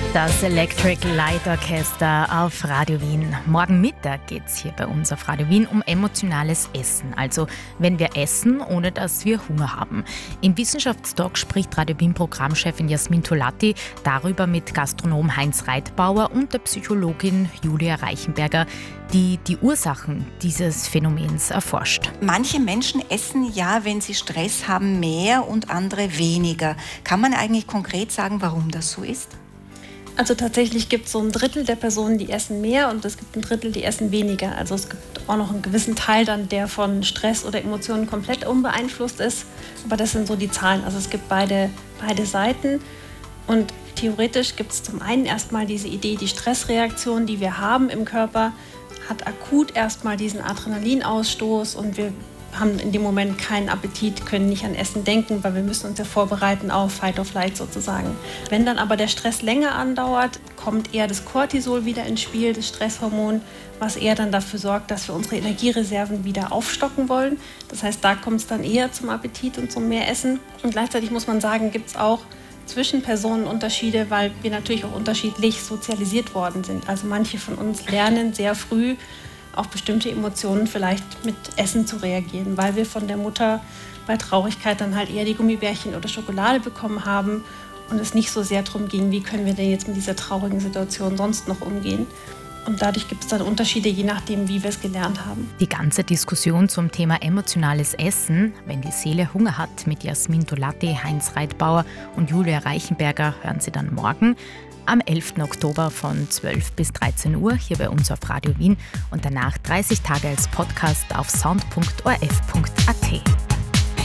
Das Electric Light Orchester auf Radio Wien. Morgen Mittag geht es hier bei uns auf Radio Wien um emotionales Essen. Also wenn wir essen, ohne dass wir Hunger haben. Im Wissenschaftstalk spricht Radio Wien Programmchefin Jasmin Tolati darüber mit Gastronom Heinz Reitbauer und der Psychologin Julia Reichenberger, die die Ursachen dieses Phänomens erforscht. Manche Menschen essen ja, wenn sie Stress haben, mehr und andere weniger. Kann man eigentlich konkret sagen, warum das so ist? Also tatsächlich gibt es so ein Drittel der Personen, die essen mehr und es gibt ein Drittel, die essen weniger. Also es gibt auch noch einen gewissen Teil dann, der von Stress oder Emotionen komplett unbeeinflusst ist. Aber das sind so die Zahlen. Also es gibt beide Seiten. Und theoretisch gibt es zum einen erstmal diese Idee, die Stressreaktion, die wir haben im Körper, hat akut erstmal diesen Adrenalinausstoß und wir haben in dem Moment keinen Appetit, können nicht an Essen denken, weil wir müssen uns ja vorbereiten auf Fight or Flight sozusagen. Wenn dann aber der Stress länger andauert, kommt eher das Cortisol wieder ins Spiel, das Stresshormon, was eher dann dafür sorgt, dass wir unsere Energiereserven wieder aufstocken wollen. Das heißt, da kommt es dann eher zum Appetit und zum Mehressen. Und gleichzeitig muss man sagen, gibt es auch zwischen Personen Unterschiede, weil wir natürlich auch unterschiedlich sozialisiert worden sind. Also manche von uns lernen sehr früh, auf bestimmte Emotionen vielleicht mit Essen zu reagieren, weil wir von der Mutter bei Traurigkeit dann halt eher die Gummibärchen oder Schokolade bekommen haben und es nicht so sehr darum ging, wie können wir denn jetzt mit dieser traurigen Situation sonst noch umgehen. Und dadurch gibt es dann Unterschiede, je nachdem, wie wir es gelernt haben. Die ganze Diskussion zum Thema emotionales Essen, wenn die Seele Hunger hat, mit Jasmin Tolati, Heinz Reitbauer und Julia Reichenberger, hören Sie dann morgen am 11. Oktober von 12 bis 13 Uhr hier bei uns auf Radio Wien und danach 30 Tage als Podcast auf sound.orf.at.